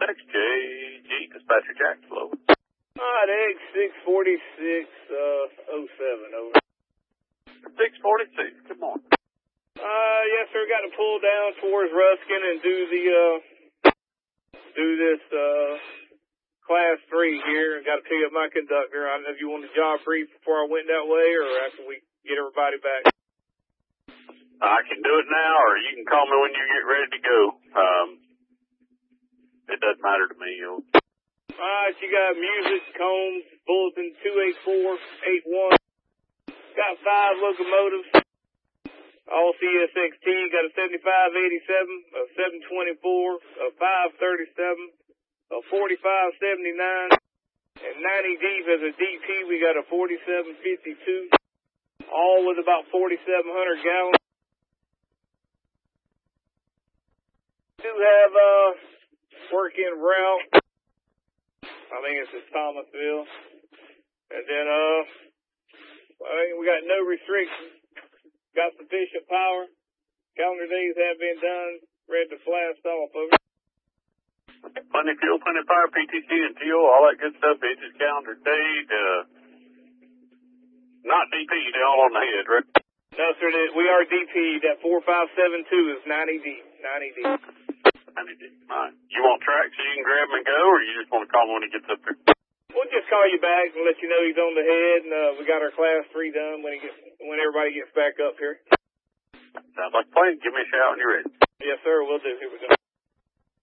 XJG, Dispatcher Jack, hello. Egg 646, 07, over. 646, good morning. Yes, sir, got to pull down towards Ruskin and do this, class 3 here. Got to pick up my conductor. I don't know if you want a job brief before I went that way or after we get everybody back. I can do it now, or you can call me when you get ready to go. It doesn't matter to me. Alright, you got music, Combs, Bulletin 28481. Got 5 locomotives. All CSXT, got a 7587, a 724, a 537, a 4579, and 90 deep as a DP, we got a 4752, all with about 4,700 gallons. We do have work in route. I think it's at Thomasville. And then I think we got no restrictions. Got sufficient power. Calendar days have been done. Ready to blast off over. Plenty fuel, plenty power, PTC and fuel, all that good stuff. It's just calendar date. Not DP, they're all on the head, right? No, sir. We are DP. That 4572 is 90 deep. 90 deep. 90 deep. All right. You want tracks so you can grab him and go, or you just want to call him when he gets up there? We'll just call you back and let you know he's on the head, and we got our class 3 done when everybody gets back up here. Sounds like a plan. Give me a shout when you're ready. Yes, sir. We'll do. Here we go.